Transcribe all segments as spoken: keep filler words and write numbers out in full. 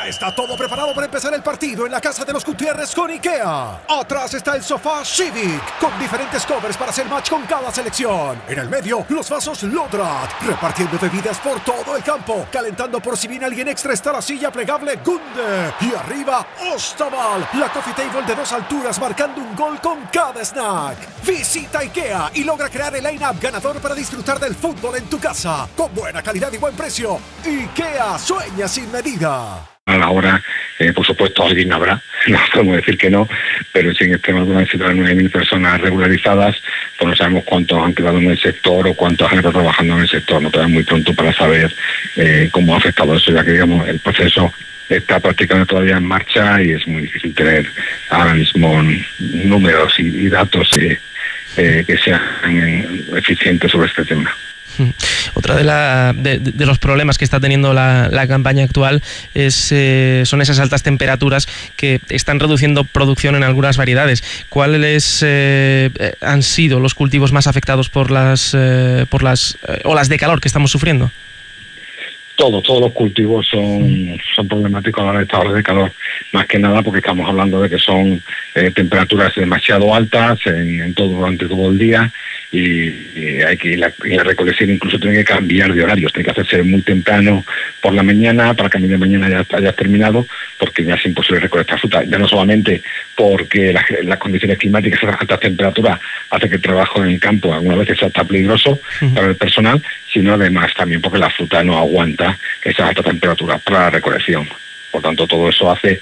Ya está todo preparado para empezar el partido en la casa de los Gutiérrez con IKEA. Atrás está el sofá Civic, con diferentes covers para hacer match con cada selección. En el medio, los vasos Lodrat, repartiendo bebidas por todo el campo. Calentando por si viene alguien extra está la silla plegable Gunde. Y arriba, Ostaval, la coffee table de dos alturas marcando un gol con cada snack. Visita IKEA y logra crear el line-up ganador para disfrutar del fútbol en tu casa. Con buena calidad y buen precio. IKEA, sueña sin medida. A la hora, eh, por supuesto, alguien habrá, no podemos decir que no, pero si en Extremadura necesitan nueve mil personas regularizadas, pues no sabemos cuántos han quedado en el sector o cuántos han estado trabajando en el sector. No todavía muy pronto para saber eh, cómo ha afectado eso, ya que digamos el proceso está prácticamente todavía en marcha y es muy difícil tener ahora mismo números y, y datos eh, eh, que sean eh, eficientes sobre este tema. Otra de, la, de, de los problemas que está teniendo la, la campaña actual es, eh, son esas altas temperaturas que están reduciendo producción en algunas variedades. ¿Cuáles eh, han sido los cultivos más afectados por las, eh, por las eh, olas de calor que estamos sufriendo? Todo, todos los cultivos son, son problemáticos a la hora de estas olas de calor, más que nada porque estamos hablando de que son eh, temperaturas demasiado altas en, en todo durante todo el día y, y hay que y la, y la recolección incluso tiene que cambiar de horarios, tiene que hacerse muy temprano por la mañana para que a media mañana ya haya terminado, porque ya es imposible recolectar fruta, ya no solamente porque las, las condiciones climáticas, esas altas temperaturas hace que el trabajo en el campo algunas veces sea hasta peligroso uh-huh. para el personal, sino además también porque la fruta no aguanta esas altas temperaturas para la recolección. Por tanto, todo eso hace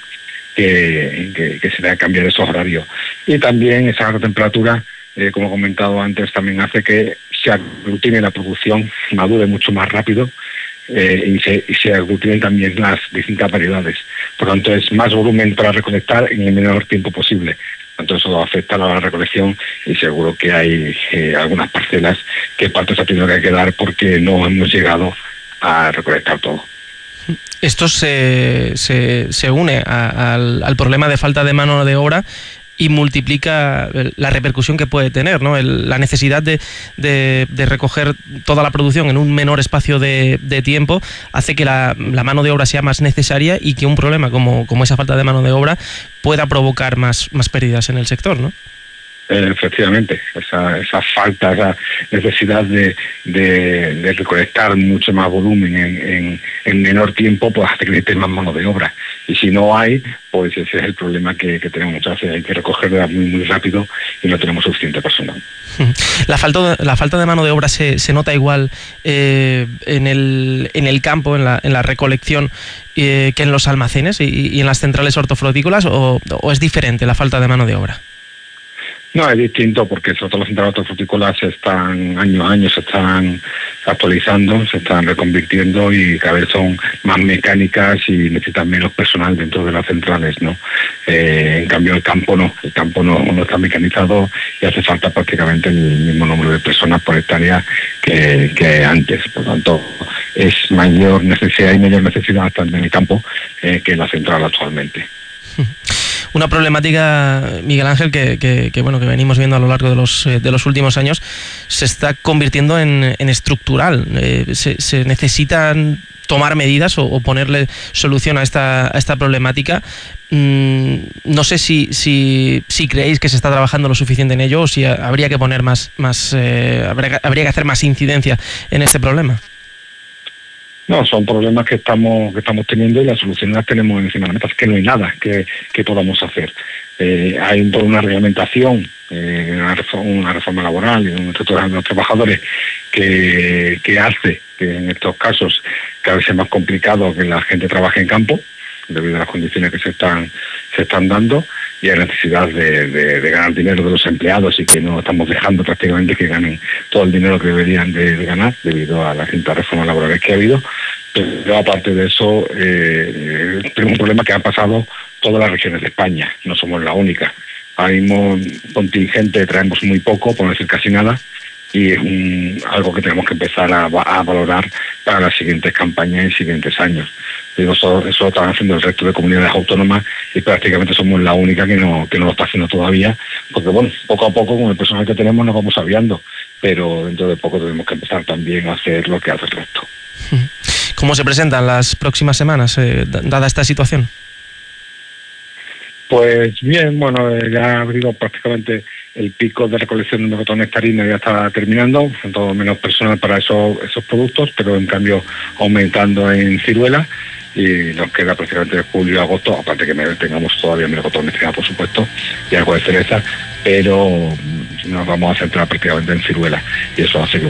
que, que, que se tenga que cambiar esos horarios. Y también esa alta temperatura, eh, como he comentado antes, también hace que se aglutine la producción, madure mucho más rápido eh, y, se, y se aglutinen también las distintas variedades. Por tanto, es más volumen para recolectar en el menor tiempo posible. Entonces eso afecta a la recolección y seguro que hay eh, algunas parcelas que parte se ha tenido que quedar porque no hemos llegado a recolectar todo. Esto se, se, se une a, al, al problema de falta de mano de obra y multiplica la repercusión que puede tener, ¿no? El, la necesidad de, de, de recoger toda la producción en un menor espacio de, de tiempo hace que la, la mano de obra sea más necesaria y que un problema como, como esa falta de mano de obra pueda provocar más, más pérdidas en el sector, ¿no? Efectivamente, esa, esa falta, esa necesidad de, de, de recolectar mucho más volumen en, en, en menor tiempo, pues hace que necesite más mano de obra. Y si no hay, pues ese es el problema que, que tenemos muchas veces. Hay que recogerla muy, muy rápido y no tenemos suficiente personal. La falta, la falta de mano de obra se, se nota igual eh, en, el, en el campo, en la, en la recolección, eh, que en los almacenes y, y en las centrales hortofrutícolas, o, o es diferente la falta de mano de obra. No, es distinto porque sobre todo las centrales hortofrutícolas se están año a año, se están actualizando, se están reconvirtiendo y cada vez son más mecánicas y necesitan menos personal dentro de las centrales, ¿no? Eh, en cambio el campo no, el campo no, no está mecanizado y hace falta prácticamente el mismo número de personas por hectárea que, que antes. Por lo tanto, es mayor necesidad, hay mayor necesidad en el campo eh, que en la central actualmente. Una problemática, Miguel Ángel, que, que, que bueno que venimos viendo a lo largo de los de los últimos años, se está convirtiendo en, en estructural. Eh, se, se necesitan tomar medidas o, o ponerle solución a esta a esta problemática. Mm, no sé si, si si creéis que se está trabajando lo suficiente en ello o si habría que poner más más eh, habría, habría que hacer más incidencia en este problema. No, son problemas que estamos que estamos teniendo y las soluciones las tenemos encima de la mesa. Es que no hay nada que, que podamos hacer. Eh, hay una reglamentación, eh, una, reforma, una reforma laboral y un estatuto de los trabajadores que, que hace que en estos casos cada vez sea más complicado que la gente trabaje en campo debido a las condiciones que se están se están dando y a la necesidad de, de, de ganar dinero de los empleados y que no estamos dejando prácticamente que ganen todo el dinero que deberían de, de ganar debido a las distintas reformas laborales que ha habido. Pero aparte de eso, eh, tenemos un problema que ha pasado todas las regiones de España, no somos la única. Ahora mismo contingente traemos muy poco, por no decir casi nada, y es un, algo que tenemos que empezar a, a valorar para las siguientes campañas y siguientes años. Digo, eso, eso lo están haciendo el resto de comunidades autónomas y prácticamente somos la única que no que no lo está haciendo todavía, porque bueno, poco a poco con el personal que tenemos nos vamos aviando, pero dentro de poco tenemos que empezar también a hacer lo que hace el resto. ¿Cómo se presentan las próximas semanas, eh, dada esta situación? Pues bien, bueno, eh, ya ha habido prácticamente el pico de recolección de melocotón nectarina, ya está terminando, todo menos personal para esos, esos productos, pero en cambio aumentando en ciruela, y nos queda prácticamente julio y agosto, aparte que tengamos todavía melocotón nectarina, por supuesto, y algo de cereza, pero nos vamos a centrar prácticamente en ciruela, y eso hace que